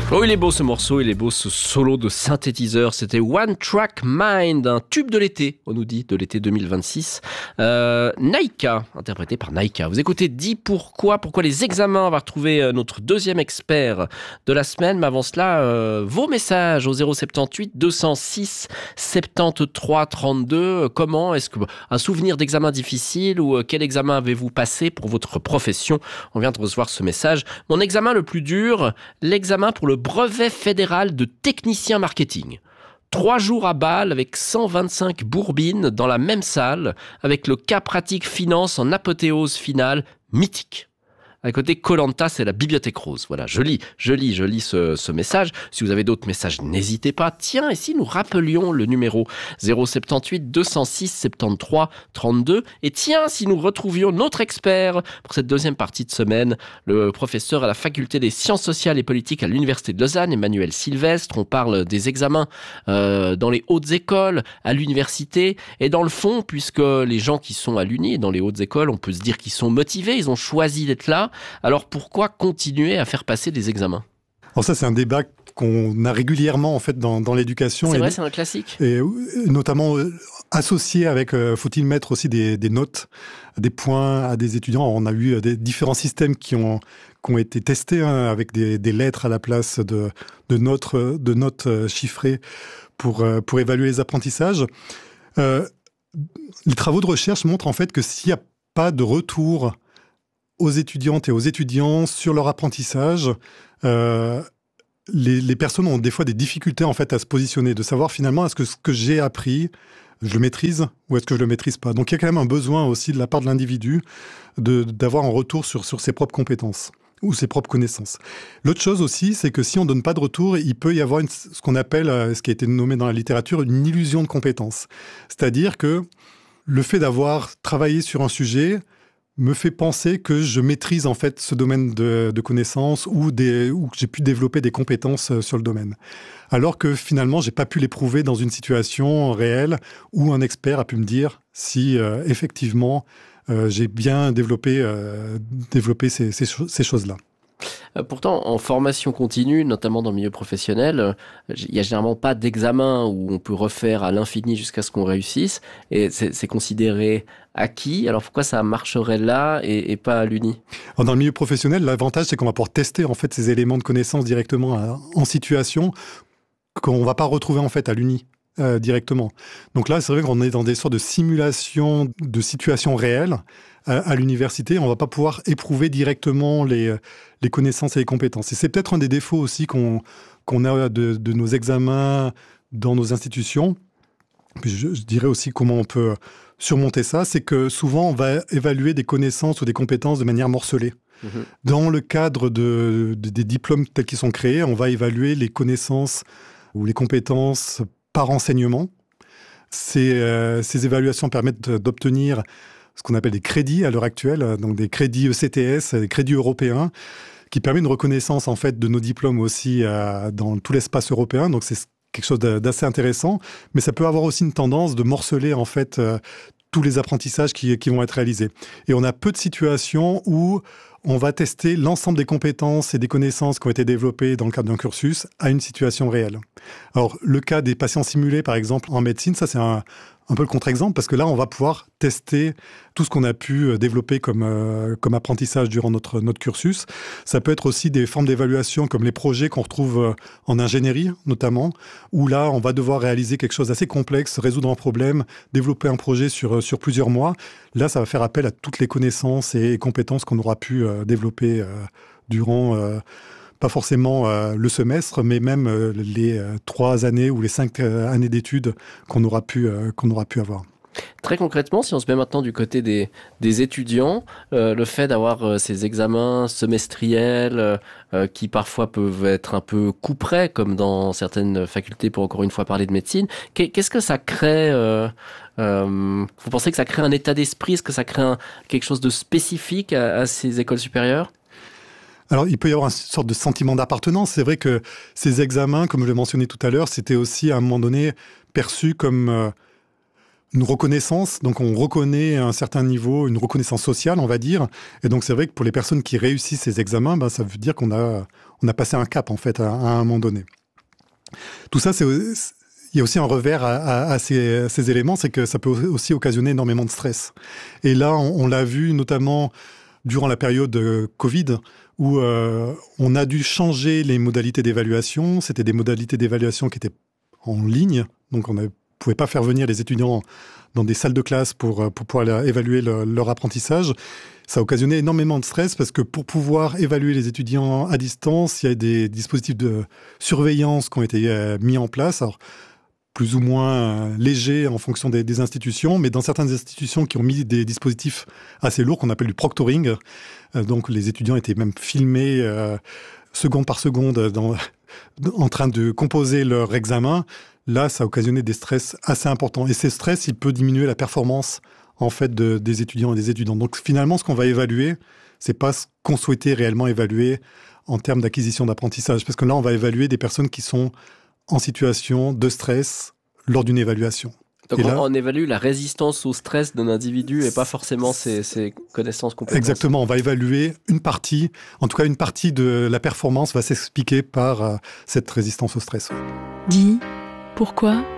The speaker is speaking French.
Oh, il est beau ce morceau, il est beau ce solo de synthétiseur. C'était One Track Mind, un tube de l'été, on nous dit, de l'été 2026. Naïka, interprété par Naïka. Vous écoutez Dis pourquoi les examens. On va retrouver notre deuxième expert de la semaine. Mais avant cela, vos messages au 078 206 73 32. Comment est-ce que un souvenir d'examen difficile ou quel examen avez-vous passé pour votre profession? On vient de recevoir ce message. Mon examen le plus dur, l'examen pour le brevet fédéral de technicien marketing. 3 jours à Bâle avec 125 bourbines dans la même salle, avec le cas pratique finance en apothéose finale, mythique. À côté, Koh-Lanta, c'est la bibliothèque rose. Voilà, je lis ce message. Si vous avez d'autres messages, n'hésitez pas. Tiens, et si nous rappelions le numéro 078 206 73 32. Et tiens, si nous retrouvions notre expert pour cette deuxième partie de semaine, le professeur à la faculté des sciences sociales et politiques à l'université de Lausanne, Emmanuel Sylvestre. On parle des examens dans les hautes écoles, à l'université. Et dans le fond, puisque les gens qui sont à l'uni, dans les hautes écoles, on peut se dire qu'ils sont motivés, ils ont choisi d'être là. Alors pourquoi continuer à faire passer des examens ? Alors ça, c'est un débat qu'on a régulièrement en fait dans l'éducation. C'est vrai, c'est un classique. Et notamment associé avec, faut-il mettre aussi des notes, des points à des étudiants. On a eu des différents systèmes qui ont été testés avec des lettres à la place de notes chiffrées pour évaluer les apprentissages. Les travaux de recherche montrent en fait que s'il n'y a pas de retour aux étudiantes et aux étudiants sur leur apprentissage, les personnes ont des fois des difficultés en fait à se positionner, de savoir finalement est-ce que ce que j'ai appris, je le maîtrise ou est-ce que je le maîtrise pas. Donc il y a quand même un besoin aussi de la part de l'individu d'avoir un retour sur ses propres compétences ou ses propres connaissances. L'autre chose aussi, c'est que si on donne pas de retour, il peut y avoir ce qu'on appelle, ce qui a été nommé dans la littérature, une illusion de compétence. C'est-à-dire que le fait d'avoir travaillé sur un sujet me fait penser que je maîtrise en fait ce domaine de connaissances ou que j'ai pu développer des compétences sur le domaine. Alors que finalement, j'ai pas pu l'éprouver dans une situation réelle où un expert a pu me dire si effectivement j'ai bien développé ces choses-là. Pourtant, en formation continue, notamment dans le milieu professionnel, il n'y a généralement pas d'examen où on peut refaire à l'infini jusqu'à ce qu'on réussisse. Et c'est considéré acquis. Alors pourquoi ça marcherait là et pas à l'uni ? Dans le milieu professionnel, l'avantage, c'est qu'on va pouvoir tester en fait ces éléments de connaissance directement en situation qu'on ne va pas retrouver en fait à l'uni. Directement. Donc là, c'est vrai qu'on est dans des sortes de simulations de situations réelles à l'université. On ne va pas pouvoir éprouver directement les connaissances et les compétences. Et c'est peut-être un des défauts aussi qu'on a de nos examens dans nos institutions. Puis je dirais aussi comment on peut surmonter ça, c'est que souvent, on va évaluer des connaissances ou des compétences de manière morcelée. Mmh. Dans le cadre des diplômes tels qu'ils sont créés, on va évaluer les connaissances ou les compétences par enseignement. Ces évaluations permettent d'obtenir ce qu'on appelle des crédits à l'heure actuelle, donc des crédits ECTS, des crédits européens, qui permettent une reconnaissance en fait de nos diplômes aussi dans tout l'espace européen. Donc c'est quelque chose d'assez intéressant, mais ça peut avoir aussi une tendance de morceler en fait tous les apprentissages qui vont être réalisés. Et on a peu de situations où on va tester l'ensemble des compétences et des connaissances qui ont été développées dans le cadre d'un cursus à une situation réelle. Alors, le cas des patients simulés, par exemple, en médecine, ça c'est un peu le contre-exemple, parce que là, on va pouvoir tester tout ce qu'on a pu développer comme apprentissage durant notre cursus. Ça peut être aussi des formes d'évaluation comme les projets qu'on retrouve en ingénierie, notamment, où là, on va devoir réaliser quelque chose d'assez complexe, résoudre un problème, développer un projet sur plusieurs mois. Là, ça va faire appel à toutes les connaissances et compétences qu'on aura pu développer durant... pas forcément le semestre, mais même les 3 années ou les 5 années d'études qu'on aura pu avoir. Très concrètement, si on se met maintenant du côté des étudiants, le fait d'avoir ces examens semestriels qui parfois peuvent être un peu couperets, comme dans certaines facultés, pour encore une fois parler de médecine, qu'est-ce que ça crée vous pensez que ça crée un état d'esprit ? Est-ce que ça crée quelque chose de spécifique à ces écoles supérieures ? Alors, il peut y avoir une sorte de sentiment d'appartenance. C'est vrai que ces examens, comme je l'ai mentionné tout à l'heure, c'était aussi à un moment donné perçu comme une reconnaissance, donc on reconnaît un certain niveau, une reconnaissance sociale, on va dire. Et donc c'est vrai que pour les personnes qui réussissent ces examens, ça veut dire qu'on a passé un cap en fait à un moment donné. Tout ça, il y a aussi un revers à ces éléments, c'est que ça peut aussi occasionner énormément de stress. Et là, on l'a vu notamment durant la période Covid, où on a dû changer les modalités d'évaluation. C'était des modalités d'évaluation qui étaient en ligne, donc on ne pouvait pas faire venir les étudiants dans des salles de classe pour pouvoir évaluer leur apprentissage. Ça a occasionné énormément de stress parce que pour pouvoir évaluer les étudiants à distance, il y a des dispositifs de surveillance qui ont été mis en place. Alors, plus ou moins légers en fonction des institutions, mais dans certaines institutions qui ont mis des dispositifs assez lourds qu'on appelle du proctoring, donc les étudiants étaient même filmés seconde par seconde en train de composer leur examen. Là, ça a occasionné des stress assez importants. Et ces stress, il peut diminuer la performance en fait des étudiants et des étudiantes. Donc finalement, ce qu'on va évaluer, c'est pas ce qu'on souhaitait réellement évaluer en termes d'acquisition d'apprentissage, parce que là, on va évaluer des personnes qui sont en situation de stress lors d'une évaluation. Donc on évalue la résistance au stress d'un individu et pas forcément ses connaissances compétences. Exactement, on va évaluer une partie, en tout cas une partie de la performance va s'expliquer par cette résistance au stress. Dis, pourquoi